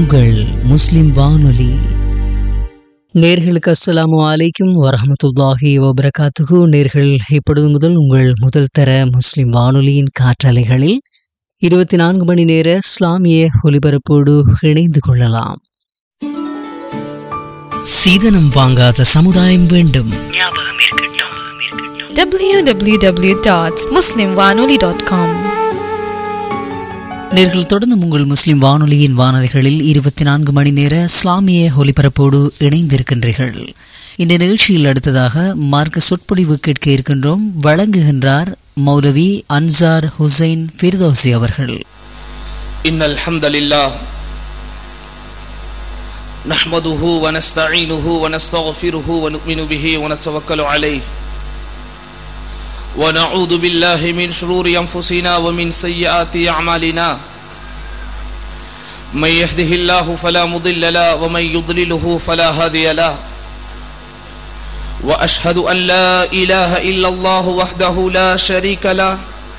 உங்கள் முஸ்லிம் வானொலி. நேர்களுக்கு அஸ்ஸலாமு அலைக்கும் வரஹ்மத்துல்லாஹி வபரகாத்துஹு. நேர்கள் இப்பொழுது முதல் உங்கள் முதல் தர முஸ்லிம் வானொலியின் காற்றலைகளில் 24 மணி நேர இஸ்லாமிய ஒலிபரப்போடு இணைந்து கொள்ளலாம். சீதனம் வாங்காத சமுதாயம் வேண்டும். www.muslimwanoli.com. நேர்கள் தொடர்ந்து உங்கள் முஸ்லிம் வானொலியின் வானொலிகளில் 24 மணி நேர இஸ்லாமிய ஒலிபரப்போடு இணைந்திருக்கின்றீர்கள். இந்த நிகழ்ச்சியில் அடுத்ததாக மார்க்க சொற்பொழிவு கேட்க இருக்கின்றோம். வழங்குகின்றார் மௌலவி அன்சார் ஹுசைன் ஃபிர்தௌசி அவர்கள். இன்னல் ஹம்தலில்லாஹ் நஹ்மதுஹு வ நஸ்தஈனுஹு வ நஸ்தக்ஃபிருஹு வ நு'மினு பிஹி வ நதவக்கலு அலைஹி ونعوذ بالله من شرور أنفسنا ومن سيئات أعمالنا من يهده الله فلا مضل له ومن يضلله فلا هادي له وأشهد أن لا إله إلا الله وحده لا شريك له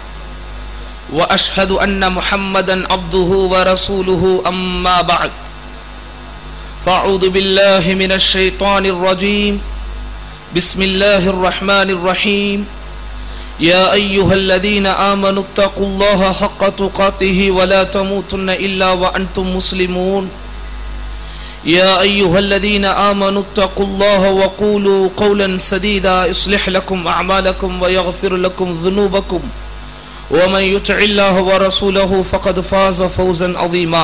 وأشهد أن محمدا عبده ورسوله أما بعد فأعوذ بالله من الشيطان الرجيم بسم الله الرحمن الرحيم يا أيها الذين آمنوا اتقوا الله حق تقاته ولا تموتن إلا وأنتم مسلمون يا أيها الذين آمنوا اتقوا الله وقولوا قولا سديدا يصلح لكم أعمالكم ويغفر لكم ذنوبكم ومن يطع الله ورسوله فقد فاز فوزا عظيما.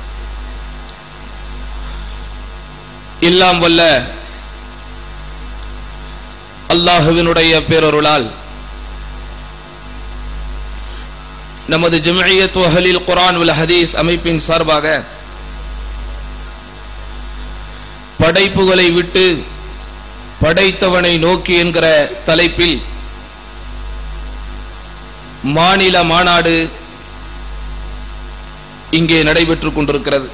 எல்லாம் வல்ல அல்லாஹ்வினுடைய பேரருளால் நமது ஜம்இய்யத் அஹ்லில் குர்ஆன் வல் ஹதீஸ் அமைப்பின் சார்பாக படைப்புகளை விட்டு படைத்தவனை நோக்கி என்கிற தலைப்பில் மாநில மாநாடு இங்கே நடைபெற்றுக் கொண்டிருக்கிறது.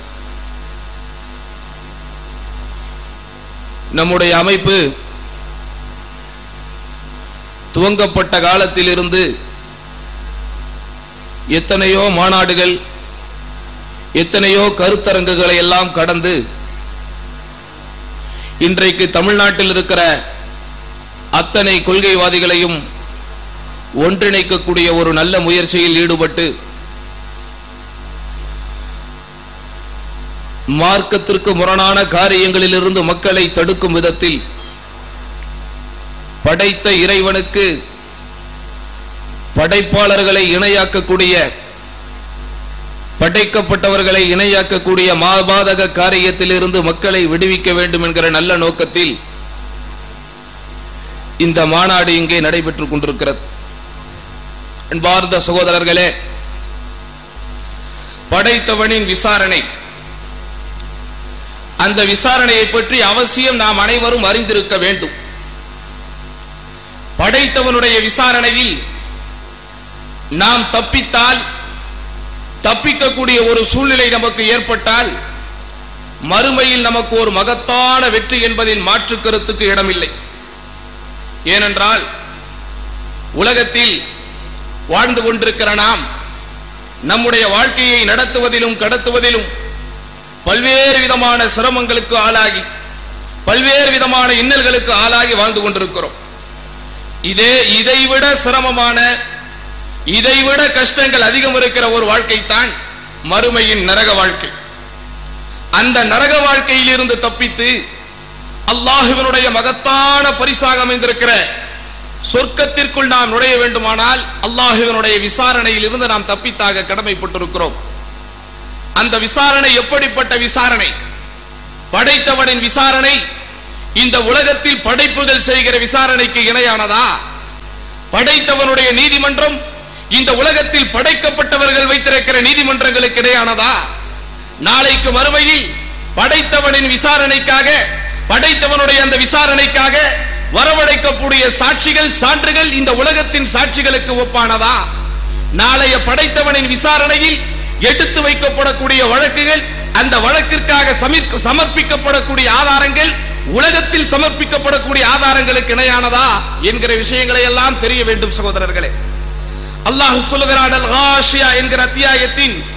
நம்முடைய அமைப்பு துவங்கப்பட்ட காலத்திலிருந்து எத்தனையோ மாநாடுகள், எத்தனையோ கருத்தரங்குகளை எல்லாம் கடந்து இன்றைக்கு தமிழ்நாட்டில் இருக்கிற அத்தனை கொள்கைவாதிகளையும் ஒன்றிணைக்கக்கூடிய ஒரு நல்ல முயற்சியில் ஈடுபட்டு மார்க்கத்திற்கு முரணான காரியங்களிலிருந்து மக்களை தடுக்கும் விதத்தில் படைத்த இறைவனுக்கு படைப்பாளர்களை இணையாக்கக்கூடிய, படைக்கப்பட்டவர்களை இணையாக்கக்கூடிய மாபாதக காரியத்திலிருந்து மக்களை விடுவிக்க வேண்டும் என்கிற நல்ல நோக்கத்தில் இந்த மாநாடு இங்கே நடைபெற்றுக் கொண்டிருக்கிறது. அன்பார்ந்த சகோதரர்களே, படைத்தவனின் விசாரணை, அந்த விசாரணையை பற்றி அவசியம் நாம் அனைவரும் அறிந்திருக்க வேண்டும். படைத்தவனுடைய விசாரணையில் நாம் தப்பித்தால், தப்பிக்கக்கூடிய ஒரு சூழ்நிலை நமக்கு ஏற்பட்டால் மறுமையில் நமக்கு ஒரு மகத்தான வெற்றி என்பதின் மாற்று கருத்துக்கு இடமில்லை. ஏனென்றால் உலகத்தில் வாழ்ந்து கொண்டிருக்கிற நாம் நம்முடைய வாழ்க்கையை நடத்துவதிலும் கடத்துவதிலும் பல்வேறு விதமான சிரமங்களுக்கு ஆளாகி, பல்வேறு விதமான இன்னல்களுக்கு ஆளாகி வாழ்ந்து கொண்டிருக்கிறோம். இதைவிட சிரமமான, இதைவிட கஷ்டங்கள் அதிகம் இருக்கிற ஒரு வாழ்க்கை தான் மறுமையின் நரக வாழ்க்கை. அந்த நரக வாழ்க்கையில் இருந்து தப்பித்து அல்லாஹ்வினுடைய மகத்தான பரிசாக அமைந்திருக்கிற சொர்க்கத்திற்குள் நாம் நுழைய வேண்டுமானால் அல்லாஹ்வினுடைய விசாரணையில் இருந்து நாம் தப்பித்தாக கடமைப்பட்டிருக்கிறோம். அந்த விசாரணை எப்படிப்பட்ட விசாரணை? படைத்தவனின் விசாரணை இந்த உலகத்தில் படைப்புகள் செய்கிற விசாரணைக்கு இணையானதா? படைத்தவனுடைய நீதிமன்றம் இந்த உலகத்தில் படைக்கப்பட்டவர்கள் வைத்திருக்கிற நீதிமன்றங்களுக்கு இடையானதா? நாளைக்கு மறுமையில் படைத்தவனின் விசாரணைக்காக, படைத்தவனுடைய அந்த விசாரணைக்காக வரவழைக்கக்கூடிய சாட்சிகள், சான்றுகள் இந்த உலகத்தின் சாட்சிகளுக்கு ஒப்பானதா? நாளைய படைத்தவனின் விசாரணையில் எடுத்து வைக்கப்படக்கூடிய வழக்குகள், அந்த வழக்கிற்காக சமர்ப்பிக்கப்படக்கூடிய ஆதாரங்கள் உலகத்தில் சமர்ப்பிக்கப்படக்கூடிய ஆதாரங்களுக்கு இணையானதா என்கிற விஷயங்களை எல்லாம் தெரிய வேண்டும் சகோதரர்களே. அல்லாஹ் சொல்லுகிறான், அல்-காஷியா என்கிற அத்தியாயத்தின்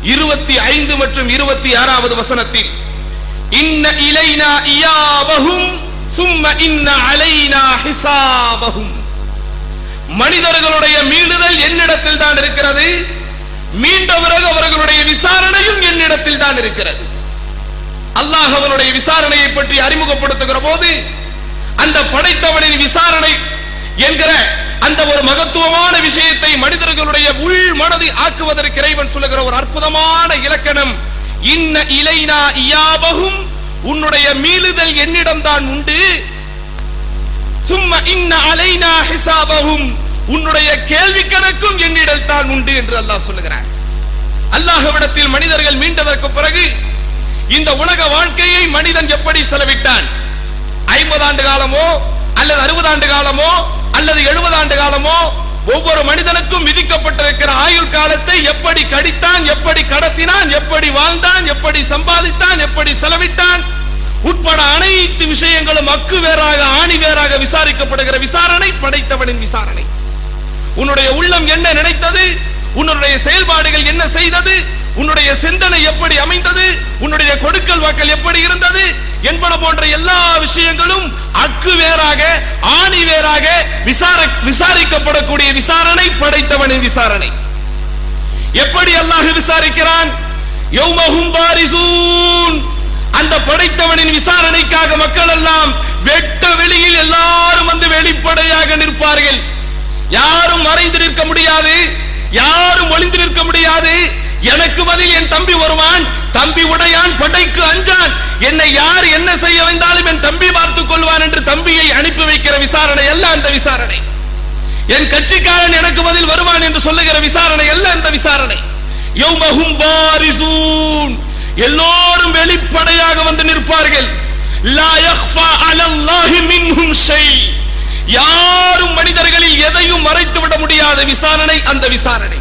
25 மற்றும் 26வது வசனத்தில் இன்ன இலைனா இயாபஹும் சும்ம இன்ன அலைனா ஹிசாபஹும், மனிதர்களுடைய மீளுதல் என்னிடத்தில் தான் இருக்கிறது, மீண்ட பிறகு அவர்களுடைய விசாரணையும் என்னிடத்தில் தான் இருக்கிறது. அல்லாஹ் அவருடைய விசாரணையை பற்றி அறிமுகப்படுத்துகிற போது அந்த படைத்தவனின் விசாரணை என்கிற அந்த ஒரு மகத்துவமான விஷயத்தை மனிதர்களுடைய உள் மனதை ஆக்குவதற்கு இறைவன் சொல்லுகிற ஒரு அற்புதமான இலக்கணம் இன்ன இலைனா இயாபஹும், உன்னுடைய மீளுதல் என்னிடம் தான் உண்டு, சும்ம இன்ன அலைனா ஹிசாபஹும், உன்னுடைய கேள்வி கணக்கும் என்னிடம் தான் உண்டு என்று அல்லாஹ் சொல்லுகிறார். அல்லாஹ்விடத்தில் மனிதர்கள் மீண்டதற்கு பிறகு இந்த உலக வாழ்க்கையை மனிதன் எப்படி செலவிட்டான், 50 ஆண்டு காலமோ அல்லது 60 ஆண்டு காலமோ அல்லது 70 ஆண்டு காலமோ, ஒவ்வொரு மனிதனுக்கும் விதிக்கப்பட்டிருக்கிற ஆயுள் காலத்தை எப்படி கடித்தான், எப்படி கடத்தினான், எப்படி வாழ்ந்தான், எப்படி சம்பாதித்தான், எப்படி செலவிட்டான் உட்பட அனைத்து விஷயங்களும் அக்கு வேறாக ஆணி வேறாக விசாரிக்கப்படுகிற விசாரணை படைத்தவனின் விசாரணை. உன்னுடைய உள்ளம் என்ன நினைத்தது, உன்னுடைய செயல்பாடுகள் என்ன செய்தது, உன்னுடைய சிந்தனை எப்படி அமைந்தது, உன்னுடைய கொடுக்கல் வாக்கல் எப்படி இருந்தது என்பன போன்ற எல்லா விஷயங்களும் அக்கு வேறாக ஆணி வேறாக விசாரிக்கப்படக்கூடிய விசாரணை படைத்தவனின் விசாரணை. எப்படி அல்லாஹ் விசாரிக்கிறான்? யௌமஹும் பாரிசூன், அந்த படைத்தவனின் விசாரணைக்காக மக்கள் எல்லாம் வெட்ட வெளியில் எல்லாரும் வந்து வெளிப்படையாக நிற்பார்கள். யாரும் மறைந்து நிற்க முடியாது, யாரும் ஒளிந்து நிற்க முடியாது. எனக்கு பதில் என் தம்பி வருவான், தம்பி உடையான் படைக்கு அஞ்சான், என்னை யார் என்ன செய்ய வந்தாலும் என் தம்பி பார்த்துக் கொள்வான் என்று தம்பியை அனுப்பி வைக்கிற விசாரணை அல்ல அந்த விசாரணை. என் கட்சிக்காரன் எனக்கு பதில் வருவான் என்று சொல்லுகிற விசாரணை அல்ல அந்த விசாரணை. யௌமஹும் பாரிசூன், எல்லோரும் வெளிப்படையாக வந்து நிற்பார்கள். லா யக்ஃபா அலல்லாஹி மின்ஹும் ஷை, யாரும் மனிதர்களில் எதையும் மறைத்து விட முடியாத விசாரணை அந்த விசாரணை.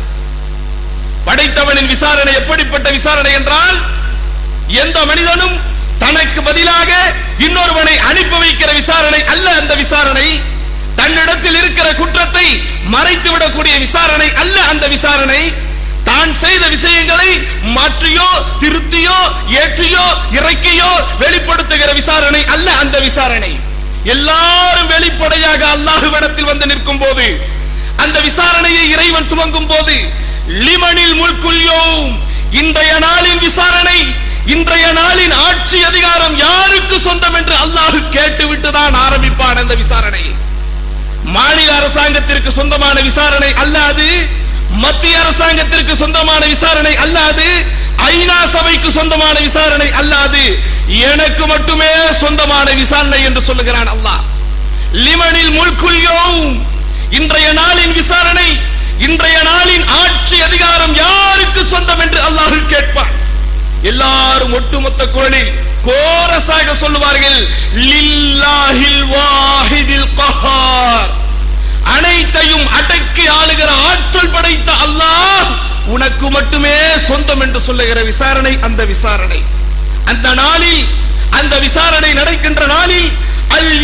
படைத்தவனின் விசாரணை எப்படிப்பட்ட விசாரணை என்றால், எந்த மனிதனும் தனக்கு பதிலாக இன்னொருவனை அனுப்பி வைக்கிற விசாரணை அல்ல அந்த விசாரணை. தன்னிடத்தில் இருக்கிற குற்றத்தை மறைத்து விடக்கூடிய விசாரணை அல்ல அந்த விசாரணை. தான் செய்த விஷயங்களை மாற்றியோ திருத்தியோ ஏற்றியோ இறக்கியோ வெளிப்படுத்துகிற விசாரணை அல்ல அந்த விசாரணை. எல்லாரும் வெளிப்படையாக அல்லாஹ்விடத்தில் வந்து நிற்கும் போது, அந்த விசாரணையை இறைவன் துவங்கும் போது, லிமனில் முல்குல் யௌம், இன்றைய நாளின் விசாரணை, இன்றைய நாளின் ஆட்சி அதிகாரம் யாருக்கு சொந்தம் என்று அல்லாஹ் கேட்டுவிட்டுதான் ஆரம்பிப்பான் அந்த விசாரணை. மாநில அரசாங்கத்திற்கு சொந்தமான விசாரணை அல்லாது, மத்திய அரசாங்கத்திற்கு சொந்தமான விசாரணை அல்லாது, ஐநா சபைக்கு சொந்தமான விசாரணை அல்லாது, எனக்கு மட்டுமே சொந்தமான விசாரணை என்று சொல்லுகிறான் அல்லாஹ். லிமனில் முல்குல் யௌம், இன்றைய நாளின் விசாரணை, இன்றைய நாளின் ஆட்சி அதிகாரம் யாருக்கு சொந்தம் என்று அல்லாஹ் கேட்பான். எல்லாரும் ஒட்டுமொத்த குரலில் கோரஸாக சொல்லுவார்கள், லில்லாஹில் வாஹிதில் கஹார், அனைத்தையும் அடக்கி ஆளுகிற ஆற்றல் படைத்த அல்லாஹ் உனக்கு மட்டுமே சொந்தம் என்று சொல்லுகிற விசாரணை அந்த விசாரணை. அந்த நாளில், அந்த விசாரணை நடக்கின்ற நாளில், அல்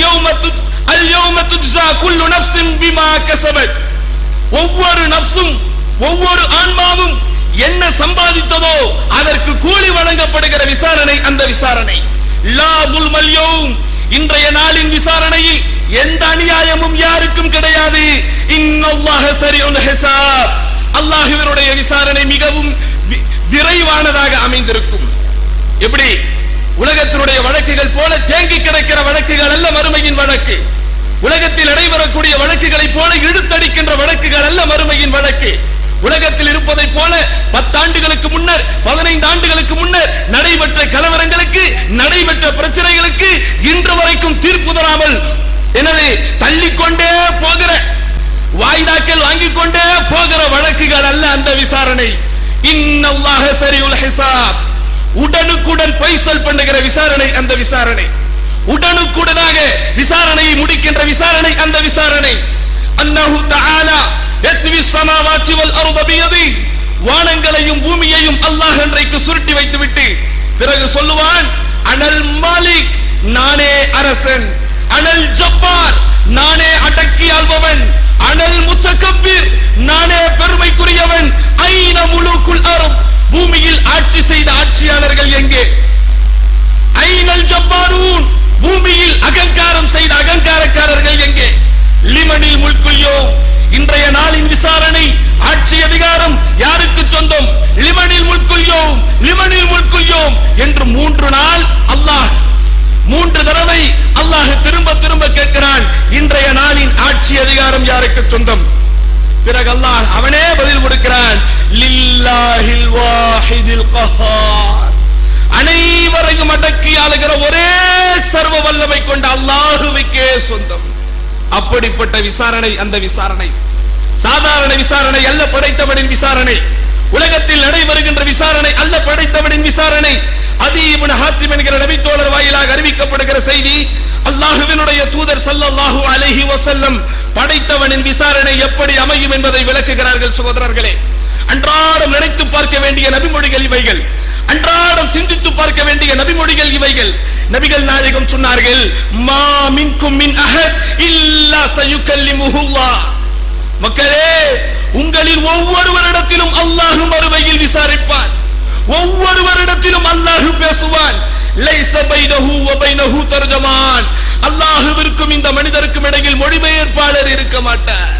யௌம துஜ்ஸா குல்லு நஃப்ஸின் பிமா கஸபத், ஒவ்வொரு நஃப்ஸும் ஒவ்வொரு ஆன்மாவும் என்ன சம்பாதித்ததோ அதற்கு கூலி வழங்கப்படுகிற விசாரணை அந்த விசாரணை. லா துல்மல் யௌம், இன்றைய நாளின் விசாரணையில் எந்த அநியாயமும் யாருக்கும் கிடையாது. இன்னல்லாஹ ஸரீஉல் ஹிசாப், அல்லாஹ்வினுடைய விசாரணை மிகவும் விரைவானதாக அமைந்திருக்கும். எப்படி உலகத்தினுடைய வழக்குகள் போல தேங்கி கிடக்கிற வழக்குகள் அல்ல மறுமையின் வழக்கு. உலகத்தில் நடைபெறக்கூடிய வழக்குகளை போல இழுத்தடிக்கின்ற வழக்குகள் அல்ல மறுமையின் வழக்கு. உலகத்தில் இருப்பதை போல 10 ஆண்டுகளுக்கு முன்னர் 15 ஆண்டுகளுக்கு முன்னர் நடைபெற்ற கலவரங்களுக்கு, நடைபெற்ற பிரச்சனைகளுக்கு இன்று வரைக்கும் தீர்ப்பு தராமல் என்னது தள்ளிக்கொண்டே போகிற, வாய்தாக்கள் வாங்கிக் கொண்டே போகிற வழக்குகள் அல்ல அந்த விசாரணை. இன்னல்லாஹ ஸரீஉல் ஹிசாப், உடனுக்குடன் பைசல் பண்ணுகிற விசாரணை அந்த விசாரணை. உடனுக்குடனாக விசாரணையை முடிக்கின்ற விசாரணை அந்த விசாரணை. அன்னஹு தஆலா யத்வி ஸமாவாத்தி வல் அர்த பியதி, வானங்களையும் பூமியையும் அல்லாஹ் அன்றைக்கு சுருட்டி வைத்துவிட்டு பிறகு சொல்லுவான், அனல் மாலிக், நானே அரசன், அனல் ஜப்பார், நானே அடக்கி ஆள்பவன், அனல் முத்தகப்பிர், நானே பெருமைக்குரியவன், ஐன முலூக்குல் அர்த், பூமியில் ஆட்சி செய்த ஆட்சியாளர்கள் எங்கே? ஐனல் ஜப்பாரூன், பூமியில் அகங்காரம் செய்த அகங்காரக்காரர்கள் எங்கே? லிமனில் முல்குல் யௌம், இன்றைய நாளின் விசாரணை, ஆட்சி அதிகாரம் யாருக்கு சொந்தம்? லிமனில் முல்குல் யௌம், லிமனில் முல்குல் யௌம் என்று 3 நாள் அல்லாஹ் 3 தடவை அல்லாஹ் திரும்ப திரும்ப கேட்கிறான், இன்றைய நாளின் ஆட்சி அதிகாரம் யாருக்கு சொந்தம்? பிறகு அல்லாஹ் அவனே பதில் கொடுக்கிறான், லில்லாஹில் வாஹிதில் கஹார், அனைவரையும் அடக்கி ஆளுகிற ஒரே சர்வ வல்லமை கொண்ட அல்லாஹ்வுக்கே சொந்தம். அப்படிப்பட்ட விசாரணை, அந்த விசாரணை சாதாரண விசாரணை அல்ல, படைத்தவனின் விசாரணை. உலகத்தில் நடைபெறுகின்ற விசாரணை அல்ல, படைத்தவனின் விசாரணை. அதி இப்னு ஹாத்திம் என்கிற நபி தோழர் வாயிலாக அறிவிக்கப்படுகிற செய்தி, அல்லாஹ்வினுடைய தூதர் ஸல்லல்லாஹு அலைஹி வஸல்லம் படைத்தவனின் விசாரணை எப்படி அமையும் என்பதை விளக்குகிறார்கள். சகோதரர்களே, அன்றாடம் நினைத்து பார்க்க வேண்டிய நபிமொழிகள் இவைகள், அன்றாடம் சிந்தித்து பார்க்க வேண்டிய நபிமொழிகள் இவைகள். நபிகள் நாயகம் சொன்னார்கள், மா மின்கும் மின் அஹத் இல்லா சயுகல்லிமுஹுல்லாஹ். மக்களே, உங்களில் ஒவ்வொருவரிடத்திலும் அல்லாஹ் மறுமையில் விசாரிப்பான், ஒவ்வொருவரிடத்திலும் அல்லாஹ் பேசுவான். லைஸ பைனஹு வ பைனஹு தர்ஜமான், அல்லாஹ்விற்கும் இந்த மனிதருக்கும் இடையில் மொழிபெயர்ப்பாளர் இருக்க மாட்டார்.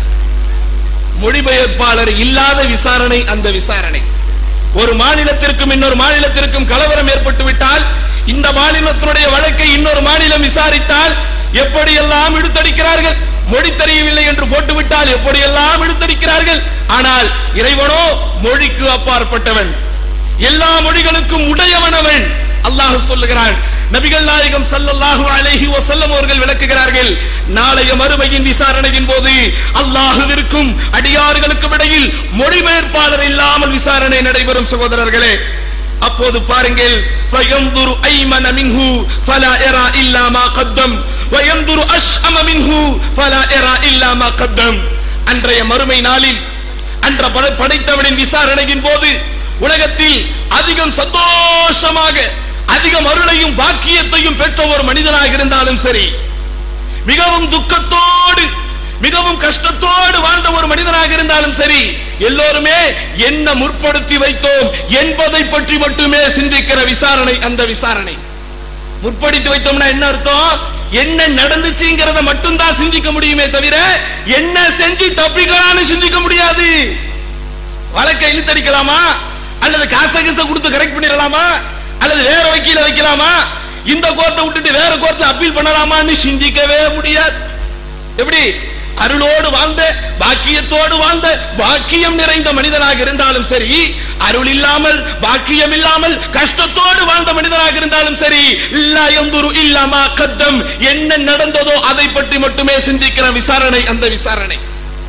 மொழிபெயர்ப்பாளர் இல்லாத விசாரணை அந்த விசாரணை. ஒரு மாநிலத்திற்கும் இன்னொரு மாநிலத்திற்கும் கலவரம் ஏற்பட்டு விட்டால், இந்த மாநிலத்தினுடைய வழக்கை இன்னொரு மாநிலம் விசாரித்தால் எப்படியெல்லாம் இழுத்தடிக்கிறார்கள். மொழி தெரியவில்லை என்று போட்டுவிட்டால் எப்படியெல்லாம் இழுத்தடிக்கிறார்கள். ஆனால் இறைவனோ மொழிக்கு அப்பாற்பட்டவன், எல்லா மொழிகளுக்கும் உடையவனவன். அல்லாஹ் சொல்லுகிறான், நபிகள் நாயகம் ஸல்லல்லாஹு அலைஹி வஸல்லம் அவர்கள் விளக்குகிறார்கள், நாளைய மறுமையின் விசாரணையின் போது அல்லாஹ்விற்கும் அடியார்களுக்கும் இடையில் மொழிபெயர்ப்பாளர் இல்லாமல் விசாரணை நடைபெறும். சகோதரர்களே, அப்போது பாருங்கள், ஃபயன்துரு ஐமன மின்ஹு ஃபலா யரா இல்லா மா கத்தம் வயன்துரு அஷ்அம மின்ஹு ஃபலா யரா இல்லா மா கத்தம். அன்றைய மறுமை நாளில், அன்ற படைத்தவனின் விசாரணையின் போது உலகத்தில் அதிகம் சந்தோஷமாக அதிகம் அருளையும் பாக்கியத்தையும் பெற்ற ஒரு மனிதனாக இருந்தாலும் சரி, மிகவும் துக்கத்தோடு மிகவும் கஷ்டத்தோடு வாழ்ந்த ஒரு மனிதனாக இருந்தாலும் சரி, எல்லோருமே என்ன முற்படுத்தி வைத்தோம் என்பதை பற்றி மட்டுமே சிந்திக்கிற விசாரணை அந்த விசாரணை. முற்படுத்தி வைத்தோம்னா என்ன அர்த்தம்? என்ன நடந்துச்சுங்கிறத மட்டும்தான் சிந்திக்க முடியுமே தவிர என்ன செஞ்சு தப்பிக்கலாம்னு சிந்திக்க முடியாது. வழக்கை இழுத்தடிக்கலாமா, அல்லது காசை கொடுத்து கரெக்ட் பண்ணிடலாமா, அல்லது வேற வக்கீல வைக்கலாமா, இந்த கோர்ட்டை விட்டுட்டு வேற கோர்ட்ல அப்பீல் பண்ணலாமான்னு சிந்திக்கவே முடியாது. எப்படி அருளோடு வாழ்ந்த பாக்கியத்தோடு வாழ்ந்த பாக்கியம் நிறைந்த மனிதனாக இருந்தாலும் சரி, அருள் இல்லாமல் பாக்கியம் இல்லாமல் கஷ்டத்தோடு வாழ்ந்த மனிதனாக இருந்தாலும் சரி, லா யன்துரு இல்லா மா கத்தம், என்ன நடந்ததோ அதை பற்றி மட்டுமே சிந்திக்கிற விசாரணை அந்த விசாரணை.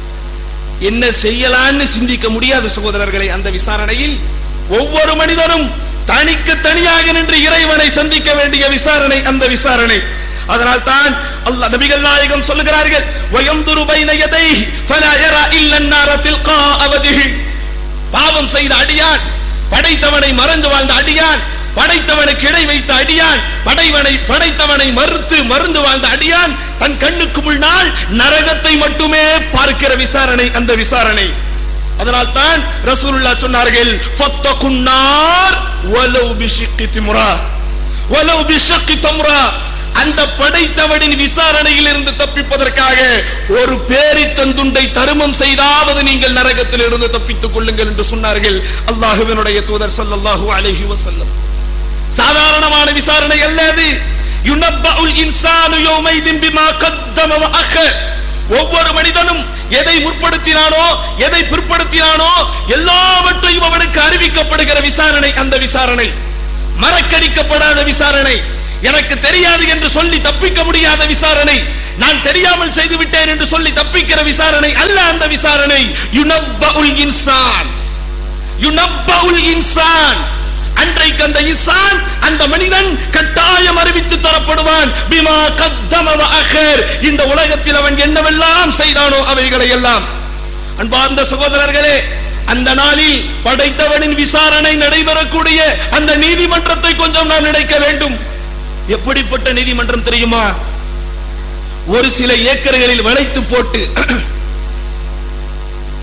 என்ன செய்யலான்னு சிந்திக்க முடியாத சகோதரர்களை, அந்த விசாரணையில் ஒவ்வொரு மனிதனும் தனிக்கு தனியாக நின்று இறைவனை சந்திக்க வேண்டிய விசாரணை அந்த விசாரணை. அதனால் தான் அல்லாஹ் நபிகள் நாயகம் சொல்லுகிறார்கள், வயம்துரு பைன யதைஹி ஃபலா யரா இல்லா النار تلقاء وجهه. பாவம் செய்த அடியான், படைத்தவனை மறந்து வாழ்ந்த அடியான், படைத்தவனுக்கு இடை வைத்த அடியான், படைத்தவனை மறந்து வாழ்ந்த அடியான் தன் கண்ணுக்கு முன்னால் நரகத்தை மட்டுமே பார்க்கிற விசாரணை அந்த விசாரணை. அதனால் தான் ரசூலுல்லாஹ் சொன்னார்கள், ஃபத்தகுன் நார் வலவ் பிஷிக்கி திம்ரா வலவ் பிஷக்கி தம்ரா. அந்த படைத்தவனின் விசாரணையில் இருந்து தப்பிப்பதற்காக ஒரு பேரித்தந்துண்டை தருமம் செய்தாவது நீங்கள் நரகத்தில் இருந்து தப்பித்துக் கொள்ளுங்கள் என்று சொன்னார்கள் அல்லாஹ்வினுடைய தூதர் ஸல்லல்லாஹு அலைஹி வஸல்லம். சாதாரணமான விசாரணை அல்ல அது. யுனப்பஉல் இன்சானு யௌமைதின் பிமா கத்தம வ அഖர். ஒவ்வொரு மனிதனும் எதை முற்படுத்தினானோ எதை பிற்படுத்தினானோ எல்லாவற்றையும் அவனுக்கு அறிவிக்கப்படுகிற விசாரணை அந்த விசாரணை. மறக்கடிக்கப்படாத விசாரணை, எனக்கு தெரியாது என்று சொல்லி தப்பிக்க முடியாத விசாரணை, நான் தெரியாமல் செய்து விட்டேன் என்று சொல்லி தப்பிக்கிற விசாரணை அல்ல அந்த விசாரணை. யுனப்பஉல் இன்சான், யுனப்பஉல் இன்சான். அன்றைக்கு அந்த இன்சான், அந்த மனிதன் கட்டாயம் அறிவித்து தரப்படுவான். பிமா கத்தம வ அഖர். இந்த உலகத்தில் அவன் என்னவெல்லாம் செய்தானோ அவைகளை எல்லாம். அன்பார்ந்த சகோதரர்களே, அந்த நாளில் படைத்தவனின் விசாரணை நடைபெறக்கூடிய அந்த நீதிமன்றத்தை கொஞ்சம் நாம் நினைக்க வேண்டும். எப்படிப்பட்ட நீதிமன்றம் தெரியுமா? ஒரு சில ஏக்கர்களில் வளைத்து போட்டு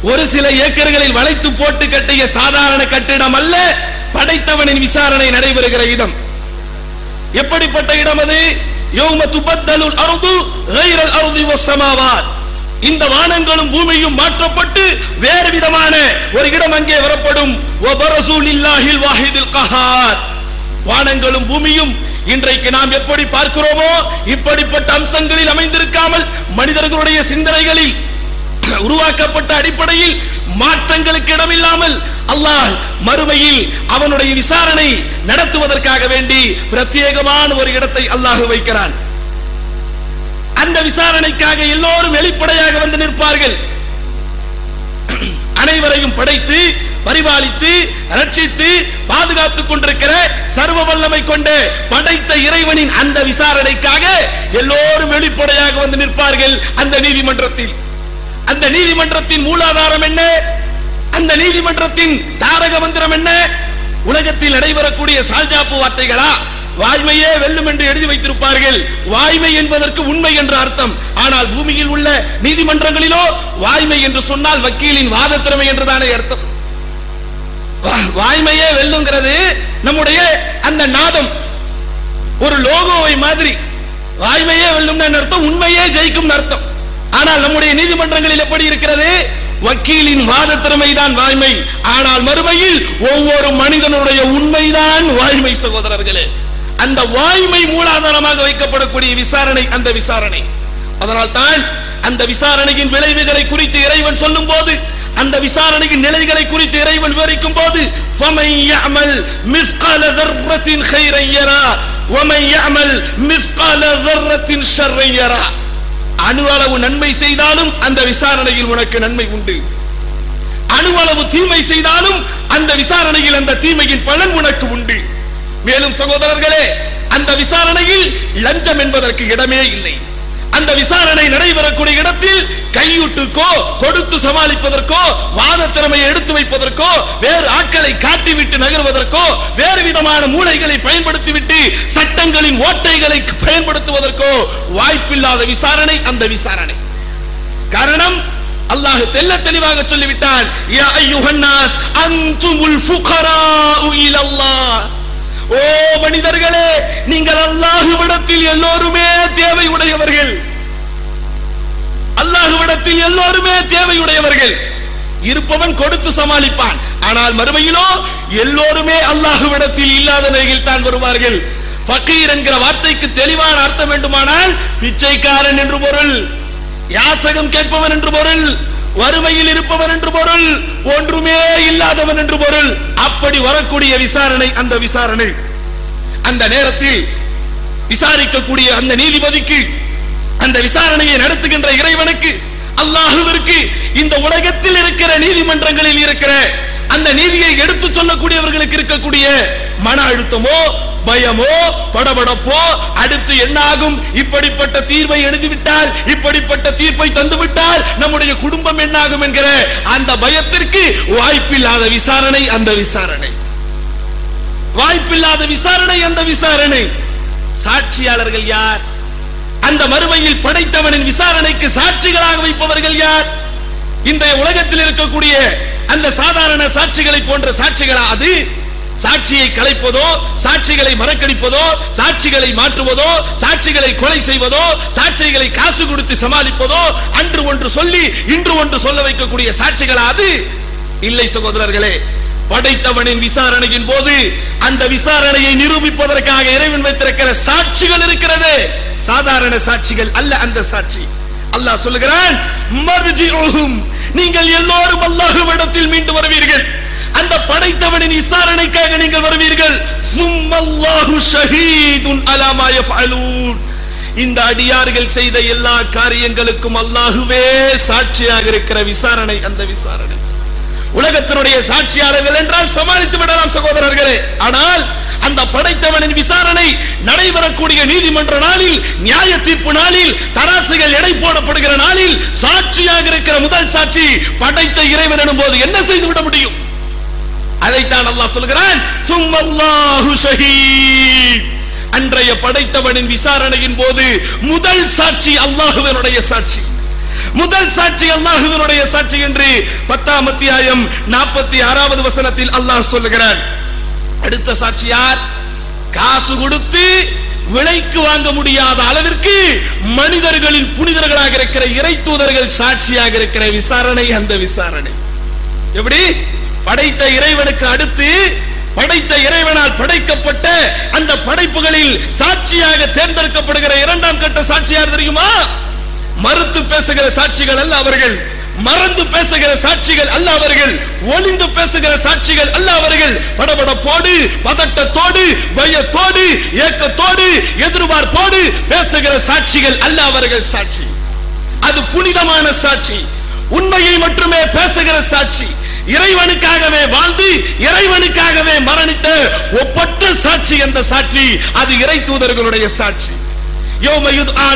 ஒரு சில ஏக்கர்களில் வளைத்து போட்டு கட்டிய சாதாரண கட்டிடம் அல்ல, படைத்தவனின் விசாரணை நடைபெறுகிற இடம். எப்படிப்பட்ட இடம் அது? யௌம துபத்தலுல் அர்து கைரல் அர்தி வஸ்ஸமாவாத். இந்த வானங்களும் பூமியும் மாற்றப்பட்டு வேறு விதமான ஒரு இடம் அங்கே வரப்படும். வபரசு லில்லாஹில் வாஹிதில் கஹார். வானங்களும் பூமியும் இன்றைக்கு நாம் எப்படி பார்க்கிறோமோ இப்படிப்பட்ட அம்சங்களில் அமைந்திருக்காமல் மனிதர்களுடைய சிந்தனைகளில் உருவாக்கப்பட்ட அடிப்படையில் மாற்றங்களுக்கு இடமில்லாமல் அல்லாஹ் மறுமையில் அவனுடைய விசாரணை நடத்துவதற்காக வேண்டி பிரத்யேகமான ஒரு இடத்தை அல்லாஹ் வைக்கிறான். அந்த விசாரணைக்காக எல்லோரும் வெளிப்படையாக வந்து நிற்பார்கள். அனைவரையும் படைத்து பரிபாலித்து ரட்சித்து பாதுகாத்துக் கொண்டிருக்கிற சர்வ வல்லமை கொண்ட படைத்த இறைவனின் அந்த விசாரணைக்காக எல்லோரும் வெளிப்படையாக வந்து நிற்பார்கள் அந்த நீதிமன்றத்தில். அந்த நீதிமன்றத்தின் மூலாதாரம் என்ன? அந்த நீதிமன்றத்தின் தாரக மந்திரம் என்ன? உலகத்தில் நடைபெறக்கூடிய சால்ஜாப்பு வார்த்தைகளா? வாய்மையே வெல்லும் என்று எழுதி வைத்திருப்பார்கள். வாய்மை என்பதற்கு உண்மை என்ற அர்த்தம். ஆனால் பூமியில் உள்ள நீதிமன்றங்களிலோ வாய்மை என்று சொன்னால் வக்கீலின் வாதத்திறமை என்றுதானே அர்த்தம். வாய்மையே வெல்லுங்கிறது நம்முடைய அந்த நாதம் ஒரு லோகோவை மாதிரி. வாய்மையே வெல்லும் அர்த்தம், உண்மையே ஜெயிக்கும் அர்த்தம். ஆனால் நம்முடைய நீதிமன்றங்களில் எப்படி இருக்கிறது? வக்கீலின் வாதத்திறமை தான் வாய்மை. ஆனால் மறுமையில் ஒவ்வொரு மனிதனுடைய உண்மைதான் வாய்மை. சகோதரர்களே, அந்த வாய்மை மூலாதாரமாக வைக்கப்படக்கூடிய விசாரணை அந்த விசாரணை. அதனால் தான் அந்த விசாரணையின் விளைவுகளை குறித்து இறைவன் சொல்லும் போது, அந்த விசாரணையின் நிலைகளை குறித்து இறைவன் விவரிக்கும் போது, فَمَن يَعْمَلْ مِثْقَالَ ذَرَّةٍ خَيْرًا يَرَهُ وَمَن يَعْمَلْ مِثْقَالَ ذَرَّةٍ شَرًّا يَرَهُ. அணு அளவு நன்மை செய்தாலும் அந்த விசாரணையில் உனக்கு நன்மை உண்டு. அணு அளவு தீமை செய்தாலும் அந்த விசாரணையில் அந்த தீமையின் பலன் உனக்கு உண்டு. மேலும் சகோதரர்களே, அந்த விசாரணையில் லஞ்சம் என்பதற்கு இடமே இல்லை. அந்த விசாரணை நடைபெறக்கூடிய இடத்தில் கையூட்டுக்கோ கொடுத்து சமாளிப்பதற்கோ வாத திறமையை எடுத்து வைப்பதற்கோ வேறு ஆட்களை காட்டிவிட்டு நகர்வதற்கோ வேறு விதமான மூளைகளை பயன்படுத்திவிட்டு சட்டங்களின் ஓட்டைகளை பயன்படுத்துவதற்கோ வாய்ப்பில்லாத விசாரணை அந்த விசாரணை. காரணம், அல்லாஹ் தெல்ல தெளிவாக சொல்லிவிட்டான், யா அய்யுஹன்னாஸ் அன்துமுல் ஃபுகராஉ இலல்லாஹ். ஓ மனிதர்களே, நீங்கள் அல்லாஹ்விடத்தில் எல்லோருமே தேவையுடையவர்கள். அல்லாஹ்விடத்தில் எல்லோருமே தேவையுடையவர்கள். இருப்பவன் கொடுத்து சமாளிப்பான். ஆனால் மறுமையிலோ எல்லோருமே அல்லாஹ்விடத்தில் இல்லாத நிலையில் தான் வருவார்கள். ஃபகீர் என்கிற வார்த்தைக்கு தெளிவான அர்த்தம் வேண்டுமானால் பிச்சைக்காரன் என்று பொருள், யாசகம் கேட்பவன் என்று பொருள், வறுமையில் இருப்பவன் என்று பொருள், ஒன்றுமே இல்லாதவன் என்று பொருள். அப்படி வரக்கூடிய விசாரணை அந்த விசாரணை. அந்த நேரத்தில் விசாரிக்கக்கூடிய அந்த நீதிபதிக்கு, அந்த விசாரணையை நடத்துகின்ற இறைவனுக்கு, அல்லாஹ்விற்கு இந்த உலகத்தில் இருக்கிற நீதிமன்றங்களில் இருக்கிற அந்த நீதியை எடுத்து சொல்லக்கூடியவர்களுக்கு இருக்கக்கூடிய மன அழுத்தமோ பயமோ படபடப்போ, அடுத்து என்ன ஆகும், இப்படிப்பட்ட தீர்வை எழுதிவிட்டால், இப்படிப்பட்ட தீர்ப்பை தந்துவிட்டால் நம்முடைய குடும்பம் என்ன ஆகும் என்கிற அந்த பயத்திற்கு வாய்ப்பில்லாத விசாரணை அந்த விசாரணை. வாய்ப்பில்லாத விசாரணை அந்த விசாரணை. சாட்சியாளர்கள் யார்? அந்த மறுமையில் படைத்தவனின் விசாரணைக்கு சாட்சிகளாக வைப்பவர்கள் யார்? இன்றைய உலகத்தில் இருக்கக்கூடிய அந்த சாதாரண சாட்சிகளை போன்ற சாட்சிகளா? அது சாட்சியை கலைப்பதோ, சாட்சிகளை மறக்கடிப்பதோ, சாட்சிகளை மாற்றுவதோ, சாட்சிகளை கொலை செய்வதோ, சாட்சிகளை காசு கொடுத்து சமாளிப்பதோ, அன்று ஒன்று சொல்லி இன்று ஒன்று சொல்ல வைக்கக்கூடிய சாட்சிகளா? அது இல்லை சகோதரர்களே. படைத்தவனின் விசாரணையின் போது அந்த விசாரணையை நிரூபிப்பதற்காக இறைவன் வைத்திருக்கிற சாட்சிகள் இருக்கிறது. சாதாரண சாட்சிகள் அல்ல அந்த சாட்சி. அல்லாஹ் சொல்லுகிறான், மர்ஜிஉஹும், நீங்கள் எல்லோரும் அல்லாஹ்விடத்தில் மீண்டு வருவீர்கள். அந்த படைத்தவனின் விசாரணைக்காக நீங்கள் வருவீர்கள். சும்மல்லாஹு ஷஹீதுன் அலா மா யஃஅலூன். இந்த அடியார்கள் செய்த எல்லா காரியங்களுக்கும் அல்லாஹ்வே சாட்சியாக இருக்கிற விசாரணை அந்த விசாரணை. உலகத்தினுடைய சாட்சியாளர்கள் என்றால் சமாளித்து விடலாம் சகோதரர்களே. ஆனால் அந்த படைத்தவனின் விசாரணை நடைபெறக்கூடிய நீதிமன்ற நாளில், நியாய தீர்ப்பு நாளில், தராசுகள் எடை போடப்படுகிற நாளில் சாட்சியாக இருக்கிற முதல் சாட்சி படைத்த இறைவன் எனும் போது என்ன செய்து விட முடியும்? அதைத்தான் அல்லாஹ் சொல்கிறான், சும்மல்லாஹு ஷஹீத். அன்றைய படைத்தவனின் விசாரணையின் போது முதல் சாட்சி அல்லாஹ்வினுடைய சாட்சி. முதல் சாட்சி அல்லாஹ்வினுடைய சாட்சி என்று 10ஆம் அத்தியாயம் 46வது வசனத்தில் அல்லாஹ் சொல்லுகிறார். அடுத்த சாட்சி யார்? காசு கொடுத்து விலைக்கு வாங்க முடியாத அளவிற்கு மனிதர்களின் புனிதர்களாக இருக்கிற இறை தூதர்கள் சாட்சியாக இருக்கிற விசாரணை. அந்த விசாரணை எப்படி? படைத்த இறைவனுக்கு அடுத்து படைத்த இறைவனால் படைக்கப்பட்ட அந்த படைப்புகளில் சாட்சியாக தேர்ந்தெடுக்கப்படுகிற இரண்டாம் கட்ட சாட்சியார் தெரியுமா? மறுத்து பேசுகிற சாட்சிகள் அல்ல அவர்கள், மறந்து பேசுகிற சாட்சிகள் அல்ல அவர்கள், ஒளிந்து பேசுகிற சாட்சிகள் அல்ல அவர்கள். படபடப்போடு, பதட்டத்தோடு, பயத்தோடு, ஏக்கத்தோடு, எதிர்பார்ப்போடு பேசுகிற சாட்சிகள் அல்ல அவர்கள். சாட்சி அது புனிதமான சாட்சி, உண்மையை மட்டுமே பேசுகிற சாட்சி, இறைவனுக்காகவே வாழ்ந்து இறைவனுக்காகவே மரணித்த ஒப்பற்ற சாட்சி. அந்த சாட்சி அது இறை தூதர்களுடைய சாட்சி. யௌம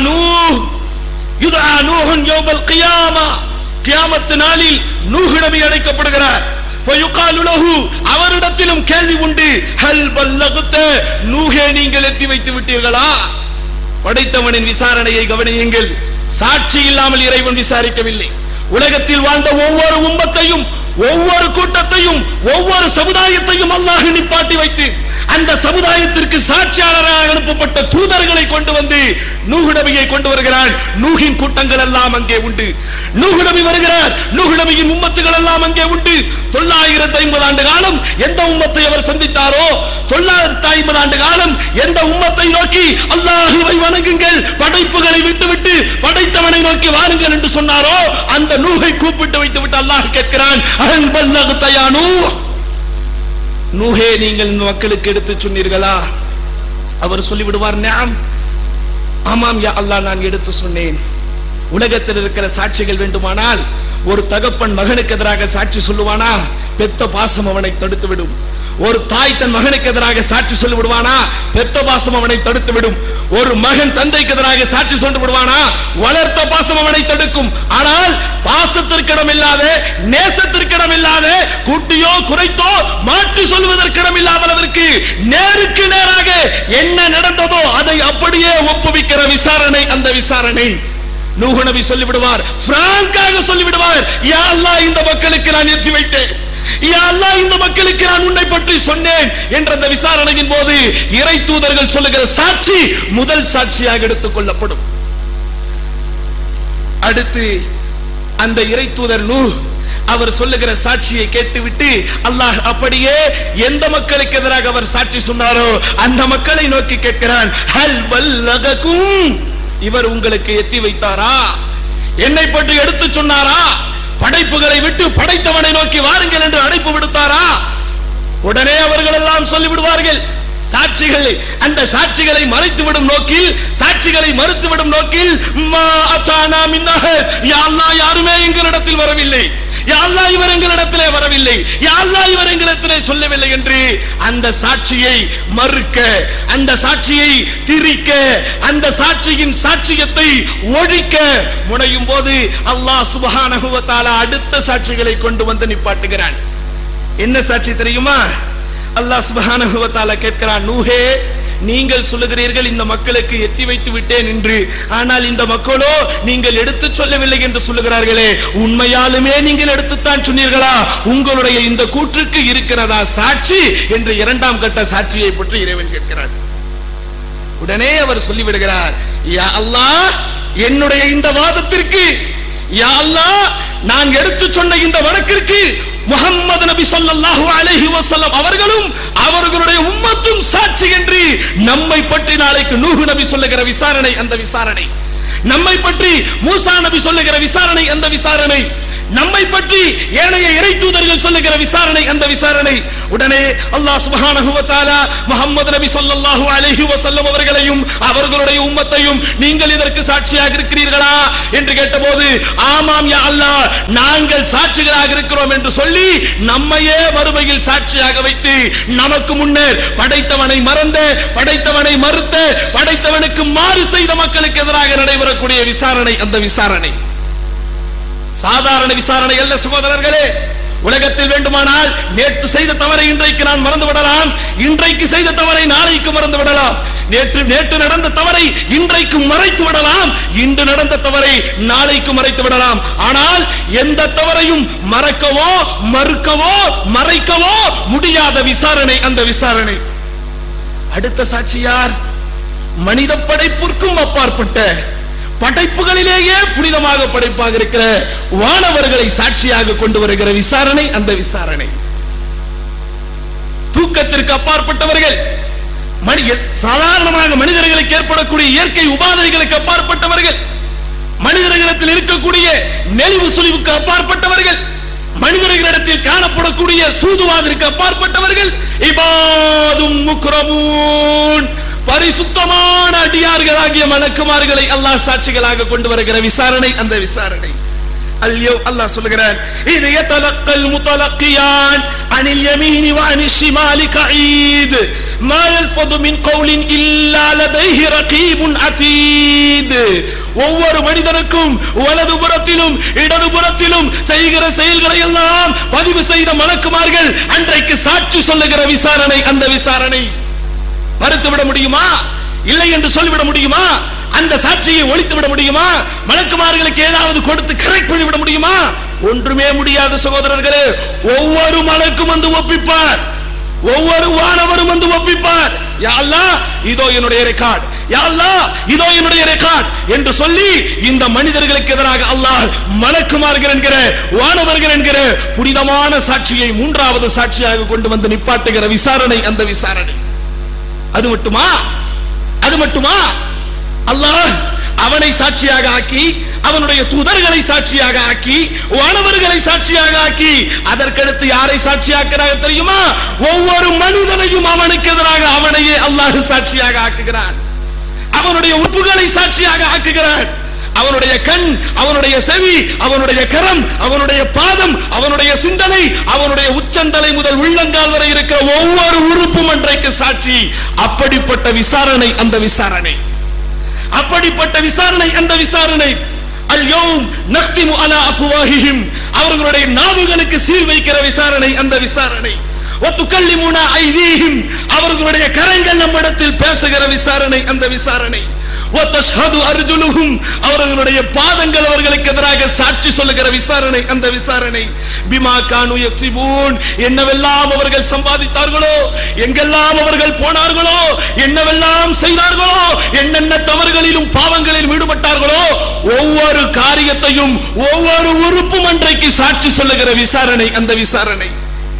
யுத்ஆ நூஹுன் யௌமல் கியாமா, கியாமத் நாளில் நூஹ் நபி அழைக்கப்படுகிறார். ஃபயுகாலு லஹு, அவரிடத்திலும் கேள்வி உண்டு. ஹல் பல்லகத, நூஹே நீங்கள் எத்தி வைத்து விட்டீர்களா? படைத்தவனின் விசாரணையை கவனியுங்கள். சாட்சி இல்லாமல் இறைவன் விசாரிக்கவில்லை. உலகத்தில் வாழ்ந்த ஒவ்வொரு உம்மத்தையும், ஒவ்வொரு கூட்டத்தையும், ஒவ்வொரு சமுதாயத்தையும் அல்லாஹ் நிப்பாட்டி வைத்து அந்த சமுதாயத்திற்கு சாட்சியாளராக அனுப்பப்பட்ட தூதர்களை கொண்டு வந்து நூஹ் நபியை கொண்டு வருகிறார். நூஹின் கூட்டங்கள் எல்லாம் அங்கே உண்டு. நூஹ் நபி வருகிறார், நூஹ் நபியின் உம்மத்துகள் எல்லாம் அங்கே உண்டு. 950 ஆண்டு காலம் எந்த உம்மத்தை அவர் சந்தித்தாரோ, 950 ஆண்டு காலம் எந்த உம்மத்தை நோக்கி அல்லாஹ்வை வணங்குங்கள், படைப்புகளை விட்டுவிட்டு படைத்தவனை நோக்கி வாருங்கள் என்று சொன்னாரோ, அந்த நூஹை கூப்பிட்டு வைத்து விட்டு அல்லாஹ் கேட்கிறான், அல் பல்லகத யா நூஹ், நூஹே நீங்கள் இந்த மக்களுக்கு எடுத்து சொன்னீர்களா? அவர் சொல்லிவிடுவார், நஅம், ஆமாம் யா அல்லாஹ், நான் எடுத்து சொன்னேன். உலகத்தில் இருக்கிற சாட்சிகள் வேண்டுமானால் ஒரு தகப்பன் மகனுக்கு எதிராக சாட்சி சொல்லுவானா? பெத்த பாசம் அவனை தடுத்து விடும். ஒரு தாய் தன் மகனுக்கு எதிராக சாட்சி சொல்லி விடுவானா? பெத்த பாசம் அவனை தடுத்து விடும். ஒரு மகன் தந்தைக்கு எதிராக சாட்சி சொல்லி விடுவானா? வளர்த்த பாசம் அவனை தடுக்கும். ஆனால் பாசத்திற்கிடம் இல்லாத, நேசத்திற்கிடம் இல்லாத, கூட்டியோ குறைத்தோ மாற்றி சொல்வதற்கிடம் இல்லாத அளவிற்கு நேருக்கு நேராக என்ன நடந்ததோ அதை அப்படியே ஒப்புவிக்கிற விசாரணை. அந்த விசாரணை நூஹ் நபி சொல்லிவிடுவார், பிராங்காக சொல்லிவிடுவார், யா அல்லாஹ் இந்த மக்களுக்கு நான் எத்தி வைத்தேன், யா அல்லாஹ் இந்த மக்களுக்கு நான் உன்னை பற்றி சொன்னேன் என்ற அந்த விசாரணையின் போது இறை தூதர்கள் சொல்லுகிற சாட்சி முதல் சாட்சியாக எடுத்துக் கொள்ளப்படும். அடுத்து அந்த இறை தூதர் நூஹ் அவர் சொல்லுகிற சாட்சியை கேட்டுவிட்டு அல்லாஹ் அப்படியே எந்த மக்களுக்கு எதிராக அவர் சாட்சி சொன்னாரோ அந்த மக்களை நோக்கி கேட்கிறான், ஹல் பல்லககும், இவர் உங்களுக்கு எத்தி வைத்தாரா? என்னை பற்றி எடுத்து சொன்னாரா? படைப்புகளை விட்டு படைத்தவனை நோக்கி வாருங்கள் என்று அழைப்பு விடுத்தாரா? உடனே அவர்கள் எல்லாம் சொல்லிவிடுவார்கள் சாட்சிகளை. அந்த சாட்சிகளை மறைத்துவிடும் நோக்கில், சாட்சிகளை மறுத்துவிடும் நோக்கில், மா அதானா மின்னஹ, யா அல்லாஹ் யாருமே எங்களிடத்தில் வரவில்லை, யா அல்லாஹ் இவர் எங்களிடத்திலே வரவில்லை, யா அல்லாஹ் இவர் எங்களிடத்திலே சொல்லவில்லை என்று அந்த சாட்சியை மறுக்க, அந்த சாட்சியை திரிக்க, அந்த சாட்சியின் சாட்சியத்தை ஒழிக்க முனையும் போது அல்லாஹ் சுப்ஹானஹு வ தஆலா அடுத்த சாட்சிகளை கொண்டு வந்து நிப்பாட்டுகிறான். என்ன சாட்சி தெரியுமா? அல்லாஹ் சுப்ஹானஹு வ தஆலா கேட்கிறான், நூஹே நீங்கள் சொல்லுகிறீர்கள் இந்த மக்களுக்கு எத்தி வைத்து விட்டேன் என்று, ஆனால் இந்த மக்களோ நீங்கள் எடுத்து சொல்லவில்லை என்று சொல்லுகிறார்களே, உண்மையாலுமே நீங்கள் எடுத்துத்தான் சொன்னீர்களா? உங்களுடைய இந்த கூற்றுக்கு இருக்கிறதா சாட்சி என்று இரண்டாம் கட்ட சாட்சியை பற்றி இறைவன் கேட்கிறார். உடனே அவர் சொல்லிவிடுகிறார், யா அல்லாஹ் என்னுடைய இந்த வாதத்திற்கு, யா அல்லாஹ் நான் எடுத்து சொன்ன இந்த வழக்கிற்கு முஹம்மது நபி ஸல்லல்லாஹு அலைஹி வஸல்லம் அவர்களும் அவர்களுடைய உம்மத்தும் சாட்சி என்று நம்மை பற்றி நாளைக்கு நூஹ் நபி சொல்லுகிற விசாரணை, அந்த விசாரணை, நம்மை பற்றி மூசா நபி சொல்லுகிற விசாரணை, அந்த விசாரணை, நம்மை பற்றி ஏனைய இறை தூதர்கள் சொல்லுகிற விசாரணை, அந்த விசாரணை. உடனே அல்லாஹ் சுப்ஹானஹு வ தஆலா முஹம்மது நபி ஸல்லல்லாஹு அலைஹி வஸல்லம் அவர்களையும் அவர்களுடைய உம்மத்தையும் நீங்கள் இதற்கு சாட்சியாக இருக்கிறீர்களா என்று கேட்டபோது, ஆமாம் யா அல்லாஹ் நாங்கள் சாட்சிகளாக இருக்கிறோம் என்று சொல்லி நம்மையே மறுமையில் சாட்சியாக வைத்து நமக்கு முன்னர் படைத்தவனை மறந்த, படைத்தவனை மறுத்த, படைத்தவனுக்கு மாறு செய்த மக்களுக்கு எதிராக நடைபெறக்கூடிய விசாரணை, அந்த விசாரணை சாதாரண விசாரணை அல்ல சகோதரர்களே. உலகத்தில் வேண்டுமானால் நேற்று செய்த தவறை இன்றைக்கு நான் மறந்து விடலாம், இன்றைக்கு செய்த தவறை நாளைக்கு மறந்து விடலாம். நேற்று நடந்த தவறை இன்றைக்கு மறைத்து விடலாம், இன்று நடந்த தவறை நாளைக்கு மறைத்து விடலாம். ஆனால் எந்த தவறையும் மறக்கவோ மறுக்கவோ மறைக்கவோ முடியாத விசாரணை அந்த விசாரணை. அடுத்த சாட்சி யார்? மனித படைப்பிற்கும் அப்பாற்பட்ட படைப்புகளிலேயே புனிதமாக படைப்பாக இருக்கிற வானவர்களை சாட்சியாக கொண்டு வருகிற விசாரணை அந்த விசாரணை. தூக்கத்திற்கு அப்பாற்பட்டவர்கள், சாதாரணமாக மனிதர்களுக்கு ஏற்படக்கூடிய இயற்கை உபாதைகளுக்கு அப்பாற்பட்டவர்கள், மனிதர்களிடத்தில் இருக்கக்கூடிய நெளிவு சுழிவுக்கு அப்பாற்பட்டவர்கள், மனிதர்களிடத்தில் காணப்படக்கூடிய சூதுவாதிற்கு அப்பாற்பட்டவர்கள், இபாதும் முக்ரமூன் பரிசுத்தமான அடியார்களாகிய மலக்குமார்களை அல்லாஹ் சாட்சிகளாக கொண்டு வருகிற விசாரணை அந்த விசாரணை. அல்லாஹ் சொல்கிறார், இது யதலக்கல் முத்தலக்கியான் அனில் யமீனி வ அனில் ஷிமாலி கஈத் மா யல்ஃபது மின் கௌலின் இல்லா லதைஹி ரகீபுன் அதீத். ஒவ்வொரு மனிதனுக்கும் வலதுபுறத்திலும் இடதுபுறத்திலும் செய்கிற செயல்களை எல்லாம் பதிவு செய்த மலக்குமார்கள் அன்றைக்கு சாட்சி சொல்லுகிற விசாரணை அந்த விசாரணை. மறுத்துவிட முடியுமா? இல்லை என்று சொல்லிவிட முடியுமா? அந்த சாட்சியை ஒழித்து விட முடியுமா? மலக்குமார்களுக்கு ஏதாவது கொடுத்து கரெக்ட் பண்ணிவிட முடியுமா? ஒன்றுமே முடியாது சகோதரர்களே. ஒவ்வொரு மலக்கும் வந்து ஒப்பிப்பார், ஒவ்வொரு வானவரும் வந்து ஒப்பிப்பார். யா அல்லாஹ், இதோ என்னுடைய ரெக்கார்ட், யா அல்லாஹ், இதோ என்னுடைய ரெக்கார்ட் என்று சொல்லி இந்த மனிதர்களுக்கு எதிராக அல்லாஹ் மலக்குமார்கள் என்கிற வானவர்கள் என்கிற புனிதமான சாட்சியை மூன்றாவது சாட்சியாக கொண்டு வந்து நிப்பாட்டுகிற விசாரணை அந்த விசாரணை. அது மட்டுமா? அல்லாஹ் அவனை சாட்சியாக ஆக்கி, அவனுடைய தூதர்களை சாட்சியாக ஆக்கி, வானவர்களை சாட்சியாக ஆக்கி, அதற்கடுத்து யாரை சாட்சியாக்குறாங்க தெரியுமா? ஒவ்வொரு மனிதனையும் அவனுக்கு எதிராக அவனையே அல்லாஹ் சாட்சியாக ஆக்குகிறான். அவனுடைய உறுப்புகளை சாட்சியாக ஆக்குகிறான். அவனுடைய கண், அவனுடைய செவி, அவனுடைய கரம், அவனுடைய பாதம், அவனுடைய சிந்தனை, அவனுடைய உச்சந்தலை முதல் உள்ளங்கால் வரை இருக்கிற ஒவ்வொரு உறுப்பும் அன்றைக்கு சாட்சி. அப்படிப்பட்ட விசாரணை அந்த விசாரணை, அப்படிப்பட்ட விசாரணை அந்த விசாரணை. அல்யௌம் நக்திமு அலா அஃப்வாஹிஹிம், அவர்களுடைய நாவுகளுக்கு சீல் வைக்கிற விசாரணை அந்த விசாரணை. வதுகல்லிமுனா ஐதீஹிம், அவர்களுடைய கரங்கள் நம்மிடத்தில் பேசுகிற விசாரணை அந்த விசாரணை. வதஷ்ஹது அர்ஜுலுஹும், அவர்களுடைய பாதங்கள் அவர்களுக்கு எதிராக சாட்சி சொல்லுகிற விசாரணை அந்த விசாரணை. பிமா கானு யக்ஸிபூன், என்னவெல்லாம் அவர்கள் சம்பாதித்தார்களோ, எங்கெல்லாம் அவர்கள் போனார்களோ, என்னவெல்லாம் செய்தார்களோ, என்னென்ன தவறுகளிலும் பாவங்களிலும் ஈடுபட்டார்களோ, ஒவ்வொரு காரியத்தையும் ஒவ்வொரு உறுப்பும் அன்றைக்கு சாட்சி சொல்லுகிற விசாரணை அந்த விசாரணை.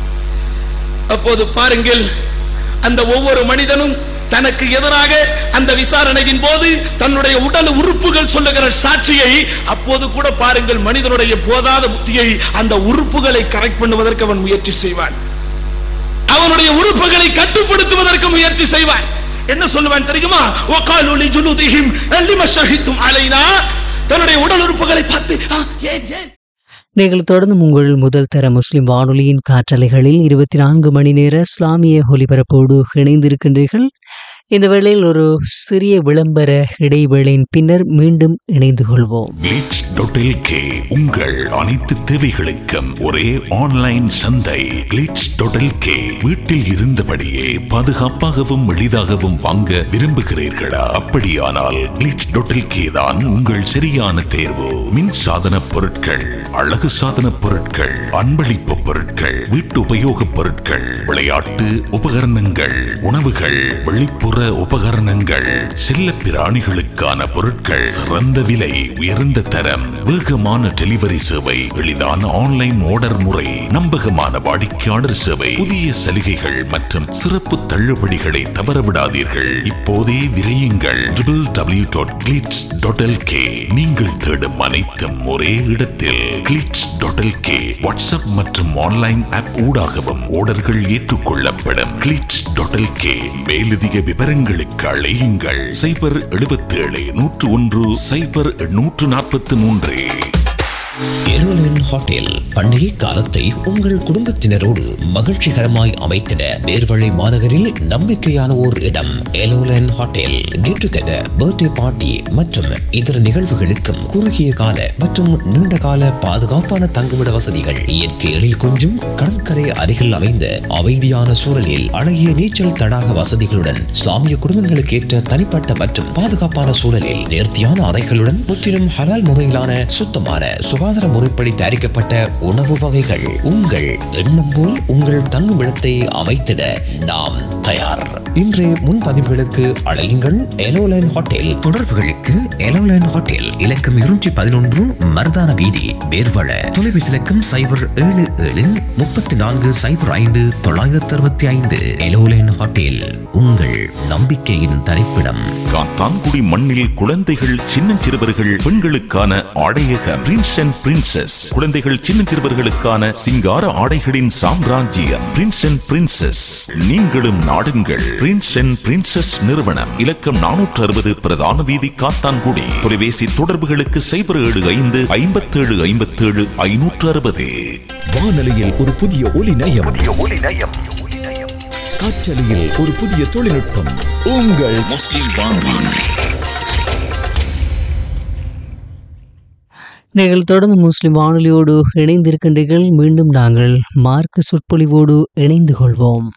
அப்போது பாருங்கள், அந்த ஒவ்வொரு மனிதனும் தனக்கு எதிராக அந்த விசாரணையின் போது தன்னுடைய உடல் உறுப்புகள் சொல்லுகிற சாட்சியை, அப்போது கூட பாருங்கள் மனிதனுடைய போதாத புத்தியை அந்த உறுப்புகளை கரெக்ட் பண்ணுவதற்கு அவன் முயற்சி செய்வான். அவனுடைய உறுப்புகளை கட்டுப்படுத்துவதற்கு முயற்சி செய்வான். என்ன சொல்லுவான் தெரியுமா? வகாலு லிஜுலுதிஹிம் லிமா ஷஹிதும் அலைனா, தன்னுடைய உடல் உறுப்புகளை பார்த்து ஏன். நீங்கள் தொடர்ந்து உங்கள் முதல் தர முஸ்லிம் வானொலியின் காற்றலைகளில் 24 மணி நேர இஸ்லாமிய ஒலிபரப்போடு இணைந்திருக்கின்றீர்கள். இந்த வேளையில் ஒரு சிறிய விளம்பர இடைவேளையின் பின்னர் மீண்டும் இணைந்து கொள்வோம். glitch.lk உங்கள் அனைத்து தேவைகளுக்கும் ஒரே ஆன்லைன் சந்தை. glitch.lk. வீட்டில் இருந்தபடியே பாதுகாப்பாகவும் எளிதாகவும் வாங்க விரும்புகிறீர்களா? அப்படியானால் glitch.lk தான் உங்கள் சரியான தேர்வு. மின் சாதன பொருட்கள், அழகு சாதன பொருட்கள், அன்பளிப்பு பொருட்கள், வீட்டு உபயோக பொருட்கள், விளையாட்டு உபகரணங்கள், உணவுகள், வெளிப்புற உபகரணங்கள், செல்ல பிராணிகளுக்கான பொருட்கள், சிறந்த விலை, உயர்ந்த தரம், வேகமான டெலிவரி சேவை, எளிதான ஆன்லைன் ஆர்டர் முறை, நம்பகமான வாடிக்கையாளர் சேவை, புதிய சலுகைகள் மற்றும் சிறப்பு தள்ளுபடிகளை தவறவிடாதீர்கள். இப்போதே விரையுங்கள் www.glitch.lk. நீங்கள் தேடும் அனைத்தும் ஒரே இடத்தில். glitch.lk. வாட்ஸ்அப் மற்றும் ஆன்லைன் ஆப் ஊடாகவும் ஆர்டர்கள் ஏற்றுக்கொள்ளப்படும். glitch.lk. மேலதிக விவரங்களுக்கு அழையுங்கள் 077 101 0843. எலோலன் ஹோட்டல் பண்டிகை காலத்தை உங்கள் குடும்பத்தினரோடு மகிழ்ச்சிகரமாய் அமைத்திட நேர்வழி மாநகரில் நம்பிக்கையான ஓர் இடம் எலோலன் hotel. Get together, birthday party மற்றும் இதர நிகழ்வுகளுக்கும் குறுகிய கால மற்றும் நீண்ட கால பாதுகாப்பான தங்குமிட வசதிகள், இயற்கை எழில் கொஞ்சும் கடற்கரை அருகில் அமைந்த அமைதியான சூழலில் அழகிய நீச்சல் தடாக வசதிகளுடன், இஸ்லாமிய குடும்பங்களுக்கு ஏற்ற தனிப்பட்ட மற்றும் பாதுகாப்பான சூழலில் நேர்த்தியான அறைகளுடன், முற்றிலும் ஹலால் முறையிலான சுத்தமான சுகாதார முறைப்படி தயாரிக்கப்பட்ட உணவு வகைகள். உங்கள் எண்ணம் போல் உங்கள் தங்குமிடத்தை அமைத்திட நாம் தயார். இன்றைய முன்பதிவுகளுக்கு அழையுங்கள் எலோலன் ஹோட்டல். தொடர்புகளுக்கு எலோலன் ஹோட்டல் இலக்கம் 211 மருதான வீதி, வேர்வள. தொலைபேசி இலக்கம் 077-3405-965. எலோலன் ஹோட்டல், உங்கள் நம்பிக்கையின் தரிப்பிடம். காத்தான்குடி மண்ணில் குழந்தைகள், சின்னஞ்சிறுவர்கள், பெண்களுக்கான ஆடையகம் பிரின்ஸ் அண்ட் பிரின்சஸ். குழந்தைகள், சின்னஞ்சிறுவர்களுக்கான சிங்கார ஆடைகளின் சாம்ராஜ்யம் பிரின்ஸ் அண்ட் பிரின்சஸ். நீங்களும் நாடுங்கள் பிரின்ஸ் அண்ட் பிரின்சஸ் நிறுவனம். இலக்கம் 460 பிரதான வீதி, காத்தான்குடி. தொலைபேசி தொடர்புகளுக்கு 075-57-57-560. வானொலியில் ஒரு புதிய ஒலி நயம், காற்றலையில் ஒரு புதிய தொழில்நுட்பம். உங்கள் முஸ்லிம் வானொலி. நீங்கள் தொடர்ந்து முஸ்லிம் வானொலியோடு இணைந்திருக்கின்றீர்கள். மீண்டும் நாங்கள் மார்க்க சொற்பொழிவோடு இணைந்து கொள்வோம்.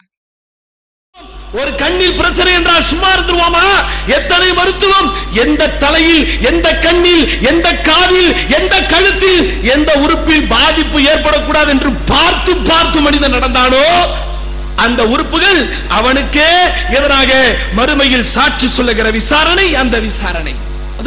ஒரு கண்ணில் பிரச்சனை என்றால் சும்மா இருந்துருவோமா? எத்தனை மருத்துவம், எந்த தலையில், எந்த கண்ணில், எந்த காதில், எந்த கழுத்தில், எந்த உறுப்பில் பாதிப்பு ஏற்படக்கூடாது என்று பார்த்து பார்த்து மனிதன் நடந்தானோ அந்த உறுப்புகள் அவனுக்கே எதிராக மறுமையில் சாட்சி சொல்லுகிற விசாரணை, அந்த விசாரணை. அது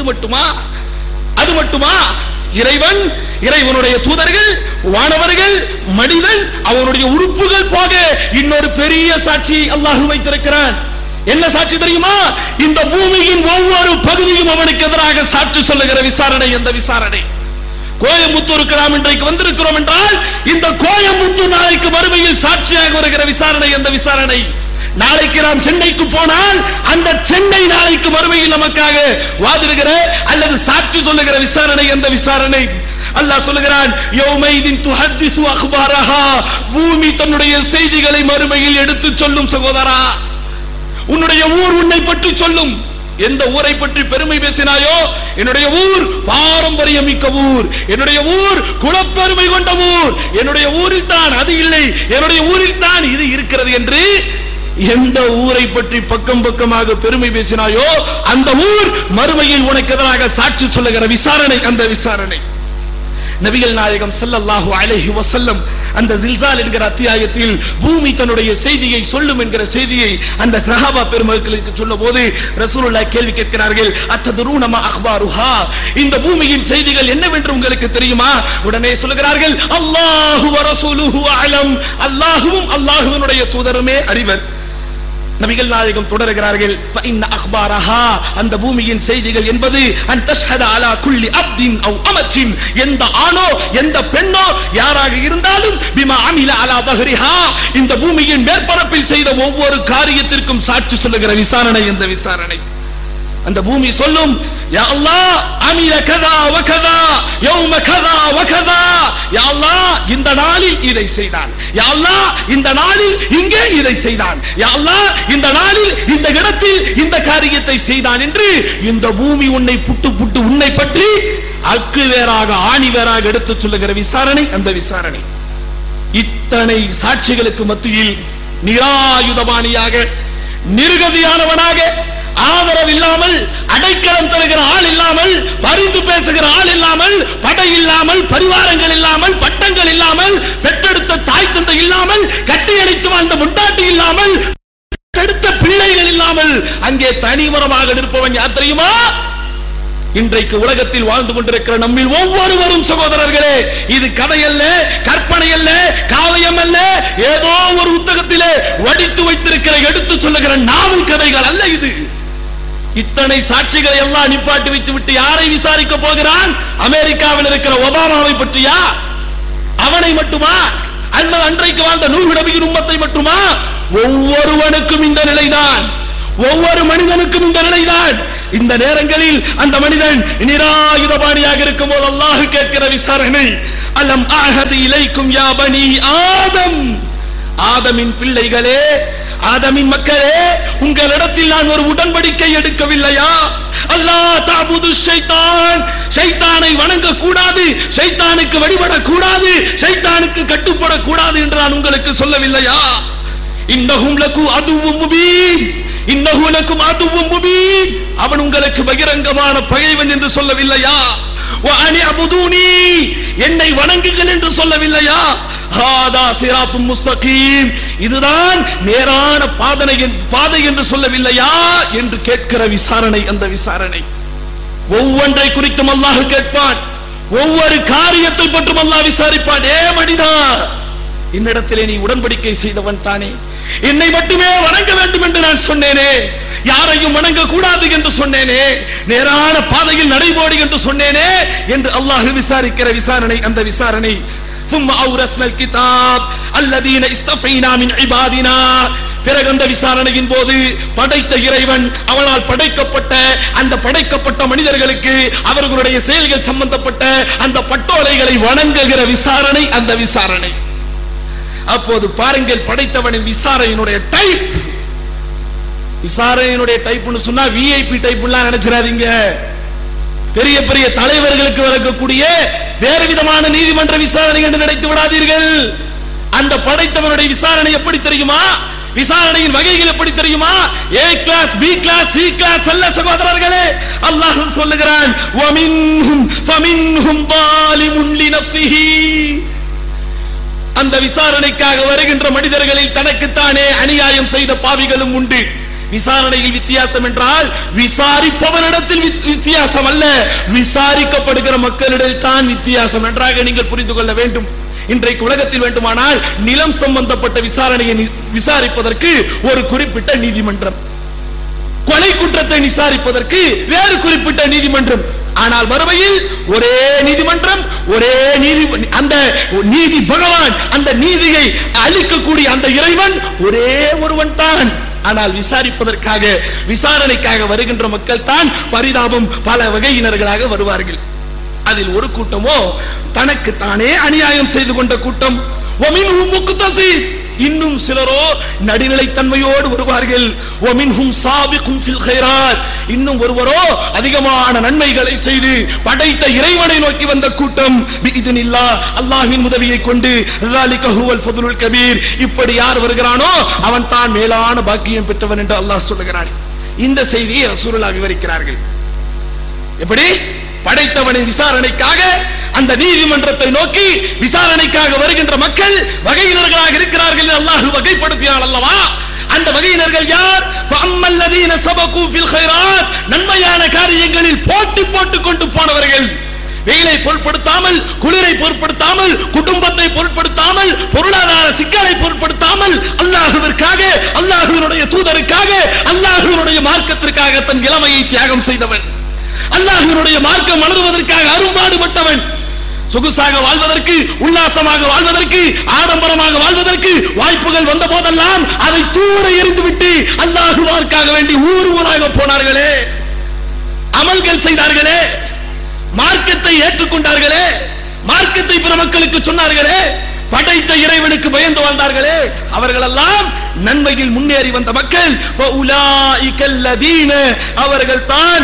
மட்டுமா? இறைவன், இறைவனுடைய தூதர்கள், வானவர்கள், மனிதன், அவனுடைய உறுப்புகள் போக இன்னொரு பெரிய சாட்சி அல்லாஹ் வைத்திருக்கிறான். என்ன சாட்சி தெரியுமா? இந்த பூமியின் ஒவ்வொரு பகுதியும் அவனுக்கு எதிராக சாட்சி சொல்லுகிற விசாரணை, அந்த விசாரணை. கோயம்புத்தூருக்கு நாம் இன்றைக்கு வந்திருக்கிறோம் என்றால் இந்த கோயம்புத்தூர் நாளைக்கு மறுமையில் சாட்சியாக வருகிற விசாரணை, அந்த விசாரணை. நாளைக்கு நாம் சென்னைக்கு போனால் அந்த சென்னை நாளைக்கு மறுமையில் நமக்காக வாதிடுகிற அல்லது சாட்சி சொல்லுகிற விசாரணை, அந்த விசாரணை. அல்லாஹ் சொல்லுகிறான், யௌமைதின் துஹத்திசு அக்பாரஹா. பூமி தன்னுடைய செய்திகளை மறுமையில் எடுத்து சொல்லும். சகோதரா, உன்னுடைய ஊர் உன்னை பற்றி சொல்லும். எந்த ஊரை பற்றி பெருமை பேசினாயோ, என்னுடைய ஊர் பாரம்பரியம் மிக்க ஊர், என்னுடைய ஊர் குலப்பெருமை கொண்ட ஊர், என்னுடைய ஊரில் தான் அது இல்லை, என்னுடைய ஊரில் தான் இது இருக்கிறது என்று எந்த ஊரை பற்றி பக்கம் பக்கமாக பெருமை பேசினாயோ அந்த ஊர் மறுமையில் உனக்கு எதிராக சாட்சி சொல்லுகிற விசாரணை, அந்த விசாரணை. நபிகள் நாயகம் ஸல்லல்லாஹு அலைஹி வஸல்லம் அந்த ஜில்சால் என்கிற அத்தியாயத்தில் பூமி தன்னுடைய செய்தியை சொல்லும் என்கிற செய்தியை அந்த சஹாபா பெருமக்களுக்கு சொன்னபோது ரசூலுல்லாஹ் கேள்வி கேட்கிறார்கள், அத்ததுரூன மா அக்பாருஹா, இந்த பூமியின் செய்திகள் என்னவென்று உங்களுக்கு தெரியுமா? உடனே சொல்கிறார்கள், அல்லாஹு வ ரசூலுஹு அலம், அல்லாஹ்வும் அல்லாஹ்வினுடைய தூதருமே அறிவர். நபிகள் நாயகம் தொடர்கிறார்கள், ஃபஇன்ன அக்பாரஹா, அந்த பூமியின் செய்திகள் என்பது அன் தஷ்ஹத அலா குல்லி அப்தின் அவ் அமத்தின், எந்த ஆணோ எந்த பெண்ணோ யாராக இருந்தாலும் பிமா அமில அலா தஹ்ரிஹா, இந்த பூமியின் மேற்பரப்பில் செய்த ஒவ்வொரு காரியத்திற்கும் சாட்சி சொல்லுகிற விசாரணை, அந்த விசாரணை. அந்த பூமி சொல்லும், யா அல்லாஹ் அமில கதா வ கதா யௌம கதா வ கதா, யா அல்லாஹ் இந்த நாளில் இதை செய்தான், யா அல்லாஹ் இந்த நாளில் இங்கே இதை செய்தான், யா அல்லாஹ் இந்த நாளில் இந்த இடத்தில் இந்த காரியத்தை செய்தான் என்று இந்த பூமி உன்னை புட்டு புட்டு உன்னை பற்றி அக்கு வேறாக ஆணி வேறாக எடுத்து சொல்லுகிற விசாரணை, அந்த விசாரணை. இத்தனை சாட்சிகளுக்கு மத்தியில் நிராயுதபாணியாக, நிர்கதியானவனாக, ஆதரவு இல்லாமல், அடைக்கலம் தருகிற ஆள் இல்லாமல், பரிந்து பேசுகிற ஆள் இல்லாமல், படை இல்லாமல், பரிவாரங்கள் இல்லாமல், பட்டங்கள் இல்லாமல், பெற்றெடுத்த தாய் தந்தை இல்லாமல், கட்டியணைத்து வாழ்ந்த முண்டாட்டி இல்லாமல், பெற்றெடுத்த பிள்ளைகள் இல்லாமல் அங்கே தனிமரமாக நிற்பவன் யார் தெரியுமா? இன்றைக்கு உலகத்தில் வாழ்ந்து கொண்டிருக்கிற நம்மில் ஒவ்வொருவரும் சகோதரர்களே. இது கதை அல்ல, கற்பனை அல்ல, காவியம் அல்ல, ஏதோ ஒரு புத்தகத்திலே வடித்து வைத்திருக்கிற எடுத்து சொல்லுகிற நாவல் கதைகள் அல்ல இது. இத்தனை சாட்சிகளை எல்லாம் நிப்பாட்டி வைத்து விட்டு யாரை விசாரிக்க போகிறான்? அமெரிக்காவில் இருக்கிற ஒபாமாவை பற்றியா? அவனை மட்டுமா? அல்லது அன்றைக்கு வாழ்ந்த நூஹ் நபியின் உம்மத்தை மட்டுமா? ஒவ்வொருவனுக்கும் இந்த நிலைதான், ஒவ்வொரு மனிதனுக்கும் இந்த நிலைதான். இந்த நேரங்களில் அந்த மனிதன் நிராயுதபாணியாக இருக்கும் போது அல்லாஹ் கேட்கிற விசாரணை, அலம் அஹது இலைக்கும் யா பனி ஆதம், ஆதமின் பிள்ளைகளே, ஆதமின் மக்களே, உங்களிடத்தில் நான் ஒரு உடன்படிக்கை எடுக்கவில்லையா? அல்லாஹ் தஅபுது ஷைத்தான், ஷைத்தானை வணங்க கூடாது, ஷைத்தானுக்கு வழிபடக்கூடாது, ஷைத்தானுக்கு கட்டுப்படக்கூடாது என்று நான் உங்களுக்கு சொல்லவில்லையா? இன்னஹும் லகு அதுவும் முபீன், இன்னஹு லகும் அதுவும் முபீன், அவன் உங்களுக்கு பகிரங்கமான பகைவன் என்று சொல்லவில்லையா? வஅனி அபுதூனி, என்னை வணங்குங்கள் என்று சொல்லவில்லையா? ஹாதா சிராத்தும் முஸ்தகீம், இதுதான் நேரான பாதை என்று சொல்லவில்லையா என்று கேட்கிற விசாரணை. அந்த விசாரணை ஒவ்வொன்றை குறித்தும் அல்லாஹ் கேட்பான், ஒவ்வொரு காரியத்தை பற்றும் அல்லாஹ் விசாரிப்பான். ஏ மனிதா, என்னிடத்திலே நீ உடன்படிக்கை செய்தவன் தானே, என்னை மட்டுமே வணங்க வேண்டும் என்று நான் சொன்னேனே, யாரையும் வணங்க கூடாது என்று சொன்னேனே, நேரான பாதையில் நடைபோடு என்று சொன்னேனே என்று அல்லாஹ் விசாரிக்கிற விசாரணை. அந்த விசாரணை ثم أورثنا الكتاب الذين استفينا من عبادنا, பிறகு அந்த விசாரணையின் போது படைத்த இறைவன் அவனால் படைக்கப்பட்ட அந்த படைக்கப்பட்ட மனிதர்களுக்கு அவர்களுடைய செயல்கள் சம்பந்தப்பட்ட அந்த பட்டோலைகளை வணங்குகிற விசாரணை. அந்த விசாரணை அப்போது பாருங்கள், படைத்தவனின் விசாரணையினுடைய டைப், விசாரணையினுடைய டைப்னு சொன்னா விஐபி டைப்லாம் நினைச்சிடாதீங்க. பெரிய பெரிய தலைவர்களுக்கு வரக்கூடிய வேறு விதமான நீதிமன்ற விசாரணை என்று நினைத்து விடாதீர்கள். அந்த படைத்தவனுடைய விசாரணை எப்படி தெரியுமா? விசாரணையின் வகைகள் எப்படி தெரியுமா? A class, B class, C class அல்ல சகோதரர்களே. அல்லாஹ் சொல்லுகிறான், வமின்ஹும் ஃபமின்ஹும் ஸாலிமுன் லினஃப்ஸிஹி, அந்த விசாரணைக்காக வருகின்ற மனிதர்களில் தனக்குத்தானே அநியாயம் செய்த பாவிகளும் உண்டு. விசாரணையில் வித்தியாசம் என்றால் விசாரிப்பவனிடத்தில் வித்தியாசம் அல்ல, விசாரிக்கப்படுகிற மக்களிடையே தான் வித்தியாசம். நன்றாக நீங்கள் புரிந்து கொள்ள வேண்டும். இன்றைக்கு உலகத்தில் வேண்டுமானால் நிலம் சம்பந்தப்பட்ட விசாரணையை விசாரிப்பதற்கு ஒரு குறிப்பிட்ட நீதிமன்றம், கொலை குற்றத்தை விசாரிப்பதற்கு வேறு குறிப்பிட்ட நீதிமன்றம். ஆனால் மறுமையில் ஒரே நீதிமன்றம், ஒரே நீதி, அந்த நீதி பகவான், அந்த நீதியை அளிக்கக்கூடிய அந்த இறைவன் ஒரே ஒருவன் தான். ஆனால் விசாரிப்பதற்காக விசாரணைக்காக வருகின்ற மக்கள் தான் பரிதாபம் பல வகையினர்களாக வருவார்கள். அதில் ஒரு கூட்டமோ தனக்கு தானே அநியாயம் செய்து கொண்ட கூட்டம், வமின்ஹும் முக்தஸித், இன்னும் சிலரோ நடுநிலைத்தன்மையோடு வருவார்கள். வமின்ஹும் சாபிகுன் ஃபில் கைராத், இன்னும் ஒருவரோ அதிகமான நன்மைகளை செய்து படைத்த இறைவனை நோக்கி வந்த கூட்டம். பிஇذنில்லாஹ், அல்லாஹ்வின் உதவியை கொண்டு. ذلك هو الفضل الكبير, இப்படி யார் வருகிறானோ அவன் தான் மேலான பாக்கியம் பெற்றவன் என்று அல்லாஹ் சொல்லுகிறான். இந்த செய்தியை ரசூலுல்லாஹ் விவரிக்கிறார்கள். எப்படி படைத்தவனின் விசாரணைக்காக அந்த நீதிமன்றத்தை நோக்கி விசாரணைக்காக வருகின்ற மக்கள் வகையினர்களாக இருக்கிறார்கள் அல்லாஹ் வகைப்படுத்தினான் அல்லவா? அந்த வகையினர்கள் யார்? ஃபஅம்மல்லதீன சபகு ஃபில் கைராத், நன்மையான காரியங்களில் போட்டி போட்டுக் கொண்டு போனவர்கள், வெயிலை பொருட்படுத்தாமல், குளிரை பொருட்படுத்தாமல், குடும்பத்தை பொருட்படுத்தாமல், பொருளாதார சிக்கலை பொருட்படுத்தாமல் அல்லாஹ்விற்காக, அல்லாஹ்வினுடைய தூதருக்காக, அல்லாஹ்வினுடைய மார்க்கத்திற்காக தன் இளமையை தியாகம் செய்தவன், அல்லாஹ்வினுடைய மார்க்கம் வளருவதற்காக அரும்பாடுபட்டவன், சொகுசாக வாழ்வதற்கு, உல்லாசமாக வாழ்வதற்கு, ஆடம்பரமாக வாழ்வதற்கு வாய்ப்புகள் வந்த போதெல்லாம் அதை தூர எறிந்துவிட்டு அல்லாஹ்வுக்காக வேண்டி ஊர் ஊராக போனார்களே, அமல்கள் செய்தார்களே, மார்க்கத்தை ஏற்றுக்கொண்டார்களே, மார்க்கத்தை பிற மக்களுக்கு சொன்னார்களே, படைத்த இறைவனுக்கு பயந்து வாழ்ந்தார்களே, அவர்களெல்லாம் நன்மையில் முன்னேறி வந்த மக்கள். அவர்கள் தான்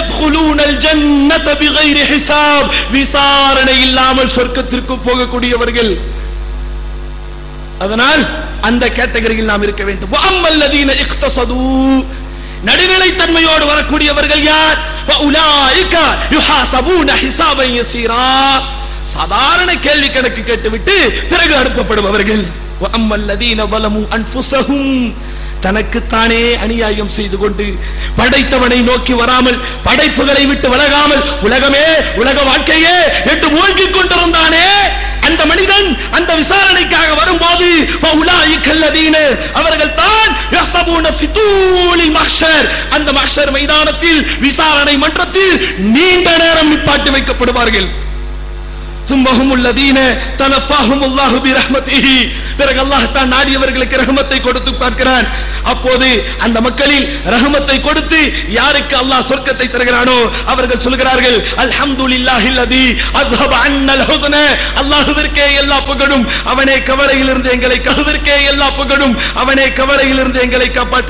விசாரணை இல்லாமல் சொர்க்கத்திற்கு போகக்கூடியவர்கள். அதனால் அந்த கேட்டகரியில் நாம் இருக்க வேண்டும். நடுநிலைத்தன்மையோடு வரக்கூடியவர்கள் யார்? சாதாரண கேள்வி கணக்கு கேட்டுவிட்டு பிறகு அனுப்பப்படுபவர்கள். தனக்குத்தானே அநியாயம் செய்து கொண்டு படைத்தவனை நோக்கி வராமல், படைப்புகளை விட்டு விலகாமல், உலகமே உலக வாழ்க்கையே என்று மூழ்கிக் கொண்டிருந்தானே அந்த மனிதன் அந்த விசாரணைக்காக வரும்போது அவர்கள் தான் அந்த மஹ்ஷர் மைதானத்தில், விசாரணை மன்றத்தில் நீண்ட நேரம் நிப்பாட்டி வைக்கப்படுவார்கள். சும்மஹும் அல்லதீன தனஃபாஹும் அல்லாஹு பிரஹ்மத்திஹி. பிறகு அல்லாஹ் தான் நாடியவர்களுக்கு ரஹமத்தை கொடுத்து பார்க்கிறான். அப்போது அந்த மக்களில் ரஹமத்தை கொடுத்து யாருக்கு அல்லாஹ் சொர்க்கத்தை தருகிறானோ அவர்கள் சொல்கிறார்கள், அல்ஹம்துலில்லாஹில்லதி அஸ்ஹப அன்னல் ஹுஸ்ன. அல்லாஹ்விற்கே எல்லா புகழும், அவனே கவலையிலிருந்து எங்களை காப்பாற்றி